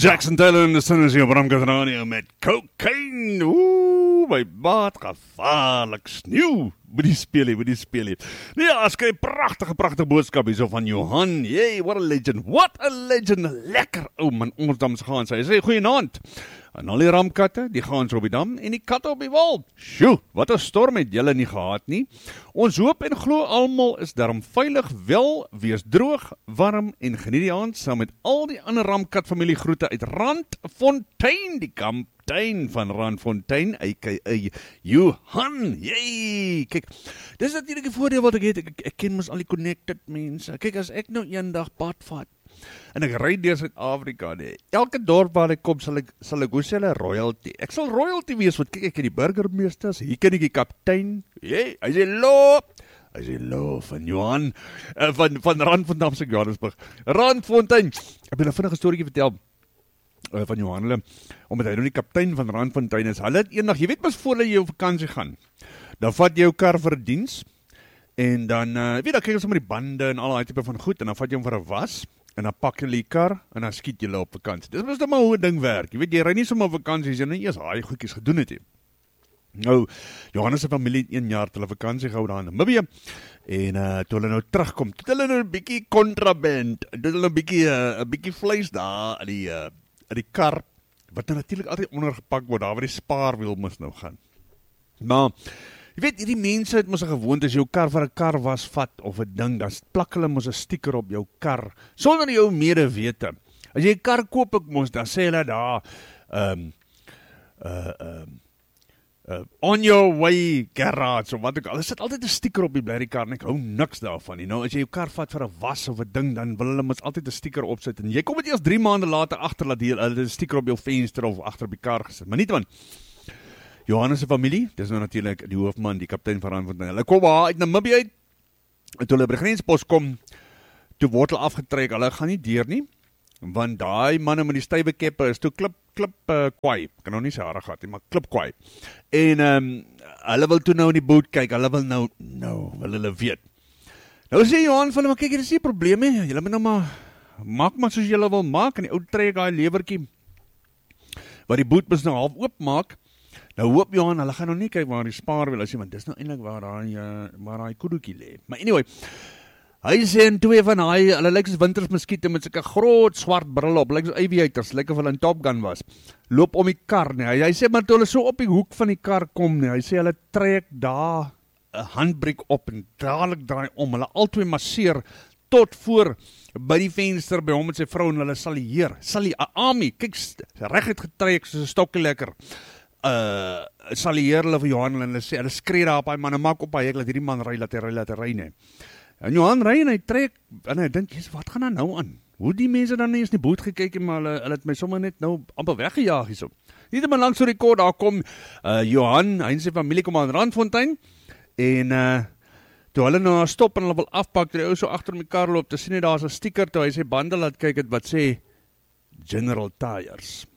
Jackson Taylor en de Sinnesie op Ramkas Radio met cocaine. Oeh, my baat gevaarlik sneeuw. Moet die speel nie. Nee, as kry pragtige boodskap hier so van Johan. Yay, what a legend. Lekker ou man, Onsdamse gaan sy. Hy sê goeienaand. En al die ramkatte, die gaans op die dam en die katte op die wal. Sjoe, wat 'n storm het julle nie gehad nie. Ons hoop en glo almal is darm veilig, wel, wees droog, warm en geniet die aand saam met al die ander ramkat familie groete uit Randfontein, die kaptein van Randfontein, a.k.a. Johan. Jee, kyk, dis natuurlik die voordeel wat ek het, ek ken mos al die connected mense. Kyk, as ek nou eendag pad vat, en ek ry deur Suid-Afrika, nee. Elke dorp waar ek kom, sal ek hoe sê hulle royalty. Ek sal royalty wees, want kyk, ek het die burgemeesters, hier ken ek die kaptein, hy sê lo, van Johan, van Randfontein, sê Johannesburg, Randfontein, ek wil 'n vinnige storieetjie vertel, van Johan, hulle, omdat hy nou die kaptein van Randfontein is, hulle het eendag, jy weet mos voor jy op vakansie gaan, dan vat jy jou kar vir 'n diens, en dan, weet dan kyk ons met die bande en al die type van goed, en dan vat jy hom vir 'n was, en dan pak jy die kar, en dan skiet jy op vakansie. Dis mos nou maar hoe 'n ding werk. Jy weet, jy ry nie sommer op vakansie, as jy nou eers haai goedjies gedoen het. Nou, Johannes se familie het 1 jaar hulle vakansie gehou daar in Namibië, en toe hulle nou terugkom, toe hulle nou 'n bietjie contraband, toe hulle 'n bietjie vleis daar in die kar, wat nou natuurlik altyd ondergepak word, daar waar die spaarwiel moes nou gaan. Maar, jy weet, hierdie mense het mos 'n gewoonte, as jou kar vir 'n kar was vat, of 'n ding, dan plak hulle mos 'n sticker op jou kar, sonder jou medewete. As jy 'n kar koop ek mos, dan sê hulle daar, on your way garage, of wat ook al, hulle sit altyd 'n sticker op die bly die kar, en ek hou niks daarvan, as jy jou kar vat vir 'n was of 'n ding, dan wil hulle mos altyd 'n sticker opsit, en jy kom dit eers 3 maande later agter, dat hulle 'n sticker op jou venster, of agter op die kar gesit, maar nie, Johannes se familie, dis nou natuurlik die hoofman, die kaptein van Randfontein. Hulle kom uit Namibië uit, en toe hulle by die grenspos kom, toe word hulle afgetrek, hulle gaan nie deur nie, want daai manne met die stywe keppe is toe klip kwaai, kan nou nie sy hare gehad nie, maar klip kwaai, en hulle wil toe nou in die boot kyk, hulle wil nou wil hulle weet. Nou sê Johan van hulle, maar kyk, hier is nie probleem nie, julle moet nou maar, maak maar soos julle wil maak, en die ou trek daai lewertjie, wat die boot mis nou half oop maak. Nou hoop Johan, hulle gaan nou nie kyk waar die spaarwiel is, want dis nou eintlik waar daai kudoetjie lê. Maar anyway, hy sê en 2 van hulle lyk soos wintersmuskiete met sulke groot swart brille op, lyk soos aviators, lyk of hulle in Top Gun was, loop om die kar, nee. Hy sê, maar toe hulle so op die hoek van die kar kom, nee. Hy sê, hulle trek daar 'n handbreek op, en dadelik draai om, hulle albei masseer, tot voor, by die venster, by hom met sy vrou, en hulle salieer, Ami, kyk, reguit getrek, soos 'n stokkie lekker, salieer hulle vir Johan, en hulle skree daar op hy man, en maak op hy, laat hierdie man ry, laat hy ry, nee. En Johan ry, en hy trek, en hy dink, wat gaan daar nou aan? Hoe die mense dan nie eens in die boot gekyk, maar hulle het my sommer net nou amper weggejaag hierso. Niet maar langs so rekord, daar kom Johan, hy en sy familie kom aan Randfontein, en toe hulle nou stop, en hulle wil afpak, toe hy so agter my kar loop, toe sien hy daar is 'n sticker, toe hy sy bande laat kyk het, wat sê, General Tires.